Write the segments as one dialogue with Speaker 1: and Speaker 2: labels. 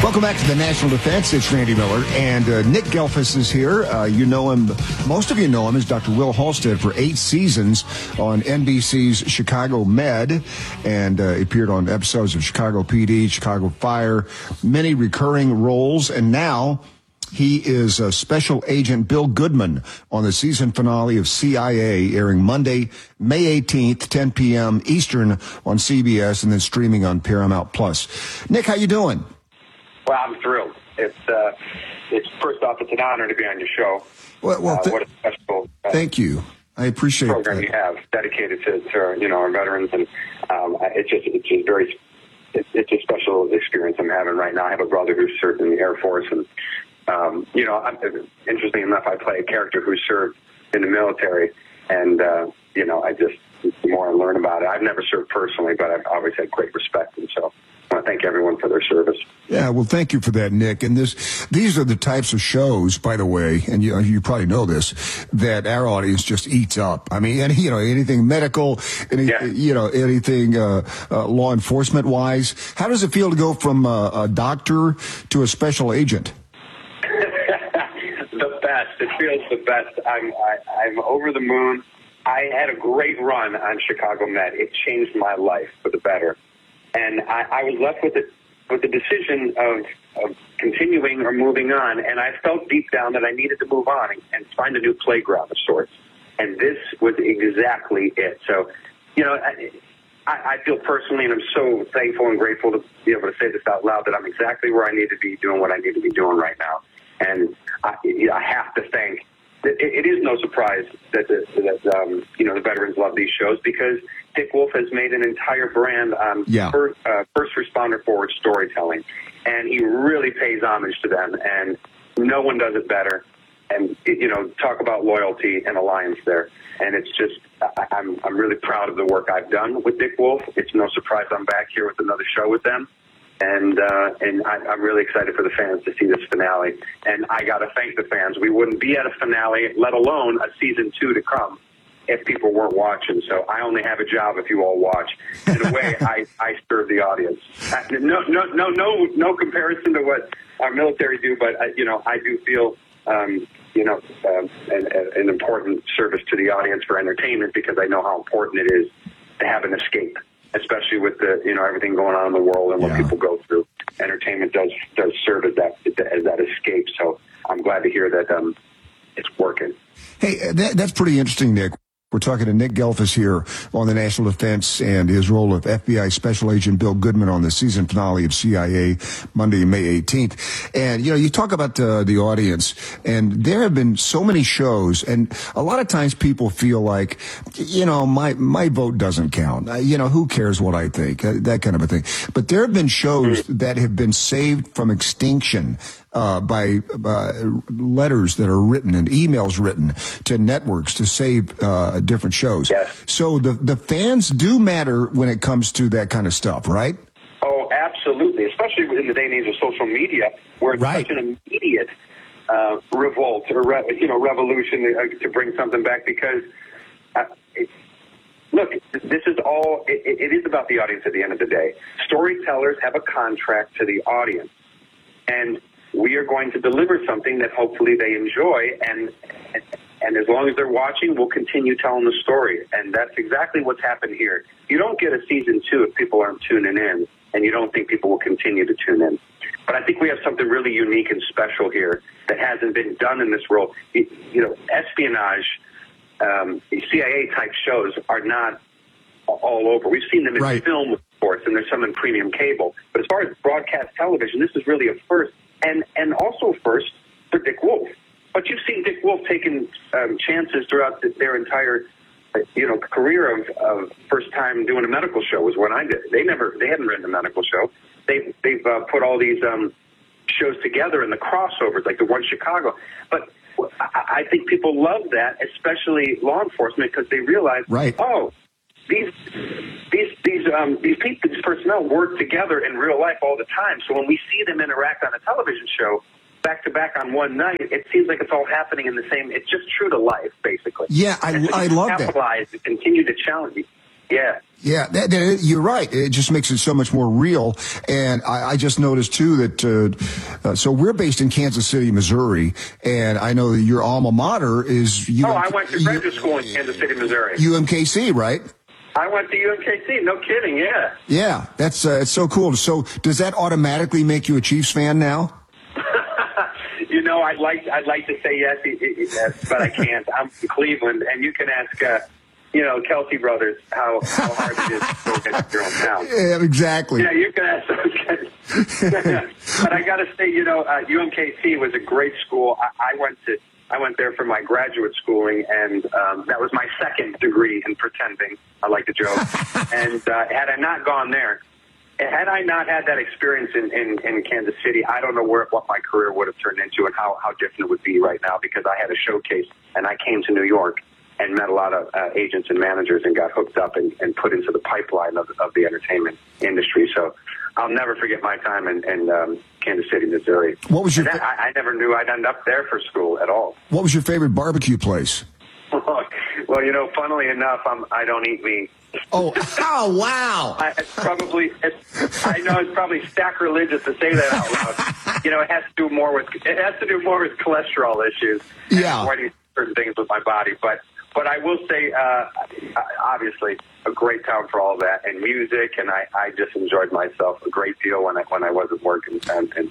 Speaker 1: Welcome back to the National Defense. It's Randy Miller, and Nick Gelfus is here. You know him, most of you know him as Dr. Will Halstead for 8 seasons on NBC's Chicago Med, and appeared on episodes of Chicago PD, Chicago Fire, many recurring roles, and now he is Special Agent Bill Goodman on the season finale of CIA, airing Monday, May 18th, 10 p.m. Eastern on CBS, and then streaming on Paramount Plus. Nick, how you doing?
Speaker 2: Well, I'm thrilled. It's first off, it's an honor to be on your show.
Speaker 1: Well,
Speaker 2: what a special
Speaker 1: thank you. I appreciate
Speaker 2: program
Speaker 1: that.
Speaker 2: you have dedicated to our veterans, and it's a special experience I'm having right now. I have a brother who served in the Air Force, and interesting enough, I play a character who served in the military, and the more I learn about it, I've never served personally, but I've always had great respect, and so I want to thank everyone for their service.
Speaker 1: Yeah, well, thank you for that, Nick. And these are the types of shows, by the way, and you probably know this, that our audience just eats up. I mean, anything medical, anything law enforcement wise. How does it feel to go from a doctor to a special agent?
Speaker 2: The best. It feels the best. I'm over the moon. I had a great run on Chicago Med. It changed my life for the better. And I was left with the decision of continuing or moving on. And I felt deep down that I needed to move on and find a new playground of sorts. And this was exactly it. So, I feel personally, and I'm so thankful and grateful to be able to say this out loud, that I'm exactly where I need to be doing what I need to be doing right now. And I have to thank. It is no surprise that the veterans love these shows, because Dick Wolf has made an entire brand on first responder forward storytelling, and he really pays homage to them, and no one does it better. And talk about loyalty and alliance there. And it's just, I'm really proud of the work I've done with Dick Wolf. It's no surprise I'm back here with another show with them. And I'm really excited for the fans to see this finale. And I got to thank the fans. We wouldn't be at a finale, let alone a season 2 to come, if people weren't watching. So I only have a job if you all watch. In a way, I serve the audience. No comparison to what our military do, but I do feel an important service to the audience for entertainment, because I know how important it is to have an escape, especially with the everything going on in the world and what people go through. Entertainment does serve as that escape. So I'm glad to hear that it's working.
Speaker 1: Hey, that's pretty interesting, Nick. We're talking to Nick Gelfus here on the National Defense and his role of FBI Special Agent Bill Goodman on the season finale of CIA, Monday, May 18th. And, you talk about the audience, and there have been so many shows, and a lot of times people feel like, my vote doesn't count. Who cares what I think? That kind of a thing. But there have been shows that have been saved from extinction by letters that are written and emails written to networks to save different shows.
Speaker 2: Yes.
Speaker 1: So the fans do matter when it comes to that kind of stuff, right?
Speaker 2: Oh, absolutely, especially in the day and age of social media, where it's such an immediate revolt or revolution to bring something back, because look, this is all, it is about the audience at the end of the day. Storytellers have a contract to the audience, and we are going to deliver something that hopefully they enjoy, and as long as they're watching, we'll continue telling the story. And that's exactly what's happened here. You don't get a season 2 if people aren't tuning in, and you don't think people will continue to tune in. But I think we have something really unique and special here that hasn't been done in this role. Espionage, CIA-type shows are not all over. We've seen them in film, of course, and there's some in premium cable. But as far as broadcast television, this is really a first. And also first for Dick Wolf. But you've seen Dick Wolf taking chances throughout their entire, career of first time doing a medical show was when I did. They hadn't written a medical show. They've put all these shows together in the crossovers, like the one Chicago. But I think people love that, especially law enforcement, because they realize, these people, these personnel work together in real life all the time. So when we see them interact on a television show back to back on one night, it seems like it's all happening in the same. It's just true to life, basically.
Speaker 1: Yeah, I love that.
Speaker 2: To continue to challenge you. Yeah.
Speaker 1: Yeah, you're right. It just makes it so much more real. And I just noticed, too, that so we're based in Kansas City, Missouri, and I know that your alma mater is...
Speaker 2: I went to graduate school in Kansas City, Missouri.
Speaker 1: UMKC, right?
Speaker 2: I went to UMKC. No kidding, yeah.
Speaker 1: Yeah, that's it's so cool. So does that automatically make you a Chiefs fan now?
Speaker 2: I'd like to say yes, but I can't. I'm from Cleveland, and you can ask... Kelsey brothers, how hard it is to go against your own town.
Speaker 1: Yeah, exactly.
Speaker 2: Yeah, you can ask those guys. But I got to say, UMKC was a great school. I went there for my graduate schooling, and that was my second degree in pretending. I like to joke. And had I not gone there, had I not had that experience in Kansas City, I don't know what my career would have turned into and how different it would be right now, because I had a showcase, and I came to New York and met a lot of agents and managers and got hooked up and put into the pipeline of the entertainment industry. So I'll never forget my time in Kansas City, Missouri.
Speaker 1: What was your?
Speaker 2: I never knew I'd end up there for school at all.
Speaker 1: What was your favorite barbecue place?
Speaker 2: Well, funnily enough, I don't eat meat.
Speaker 1: Oh wow!
Speaker 2: I know it's probably sacrilegious to say that out loud. It has to do more with cholesterol issues.
Speaker 1: Yeah.
Speaker 2: And avoiding certain things with my body, but I will say, obviously, a great town for all that, and music, and I just enjoyed myself a great deal when I wasn't working, and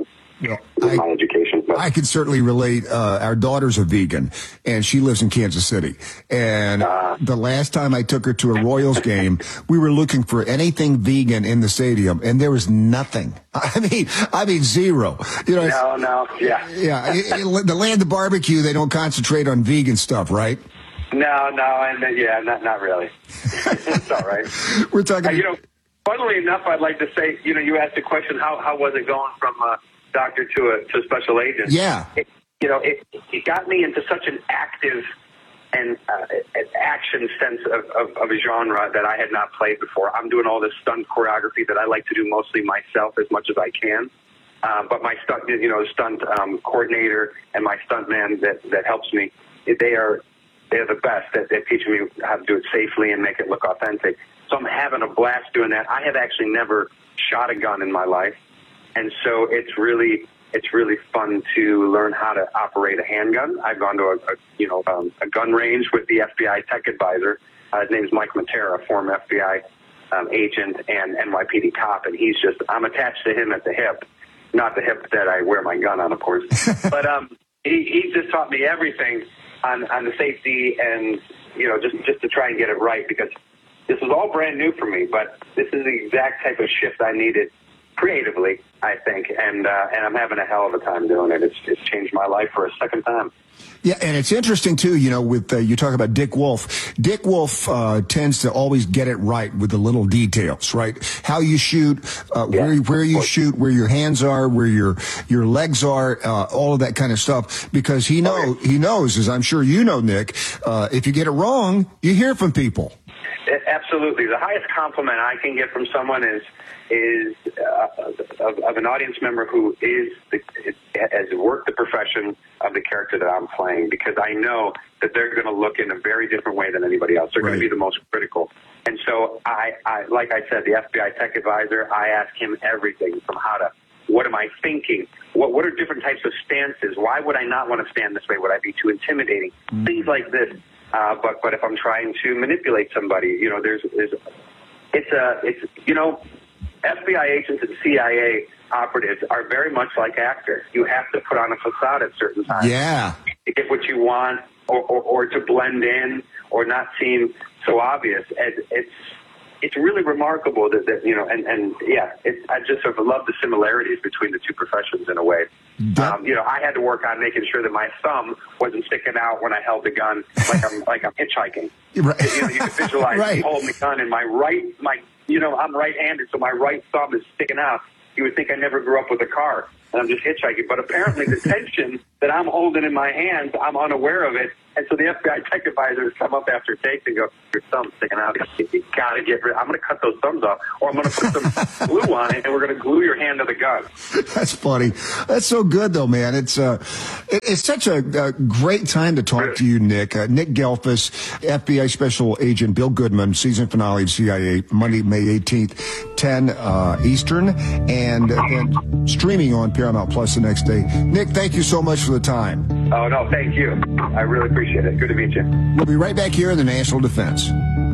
Speaker 2: my education. But
Speaker 1: I can certainly relate. Our daughter's a vegan, and she lives in Kansas City. And the last time I took her to a Royals game, we were looking for anything vegan in the stadium, and there was nothing. I mean, zero.
Speaker 2: No, yeah.
Speaker 1: Yeah, the land of barbecue, they don't concentrate on vegan stuff, right?
Speaker 2: No, and yeah, not really. It's all right.
Speaker 1: We're talking.
Speaker 2: Funnily enough, I'd like to say, you asked the question, how was it going from doctor to a special agent?
Speaker 1: Yeah.
Speaker 2: It got me into such an active and an action sense of a genre that I had not played before. I'm doing all this stunt choreography that I like to do mostly myself as much as I can. But my stunt coordinator and my stunt man that helps me, they're the best at teaching me how to do it safely and make it look authentic. So I'm having a blast doing that. I have actually never shot a gun in my life, and so it's really fun to learn how to operate a handgun. I've gone to a gun range with the FBI tech advisor. His name is Mike Matera, former FBI agent and NYPD cop, and I'm attached to him at the hip, not the hip that I wear my gun on, of course. But he just taught me everything on the safety and just to try and get it right, because this is all brand new for me, but this is the exact type of shift I needed creatively, I think, and I'm having a hell of a time doing it. It's changed my life for a second time.
Speaker 1: Yeah, and it's interesting too. With you talk about Dick Wolf. Dick Wolf tends to always get it right with the little details, right? How you shoot, where you shoot, where your hands are, where your legs are, all of that kind of stuff. Because he knows, as I'm sure you know, Nick. If you get it wrong, you hear from people.
Speaker 2: Absolutely, the highest compliment I can get from someone is of an audience member who has worked the profession of the character that I'm playing, because I know that they're going to look in a very different way than anybody else. They're going to be the most critical. And so I like I said, the FBI tech advisor, I ask him everything from what am I thinking? What are different types of stances? Why would I not want to stand this way? Would I be too intimidating? Things like this. But if I'm trying to manipulate somebody, FBI agents and CIA operatives are very much like actors. You have to put on a facade at certain times.
Speaker 1: Yeah.
Speaker 2: To get what you want, or to blend in, or not seem so obvious. And it's really remarkable that I just sort of love the similarities between the two professions in a way. I had to work on making sure that my thumb wasn't sticking out when I held the gun, like I'm hitchhiking.
Speaker 1: Right.
Speaker 2: You can visualize me holding the gun, and I'm right-handed, so my right thumb is sticking out. you would think I never grew up with a car and I'm just hitchhiking. But apparently the tension that I'm holding in my hands, I'm unaware of it. And so the FBI tech advisors come up after takes and go, your thumb's sticking out. You got to get rid. I'm going to cut those thumbs off, or I'm going to put some glue on it, and we're going to glue your hand to the gun.
Speaker 1: That's funny. That's so good, though, man. It's such a great time to talk to you, Nick. Nick Gelfus, FBI Special Agent Bill Goodman, season finale of CIA, Monday, May 18th, 10 Eastern, and streaming on Paramount Plus the next day. Nick, thank you so much for the time.
Speaker 2: Oh, no, thank you. I really appreciate it. Good to meet you.
Speaker 1: We'll be right back here in the National Defense.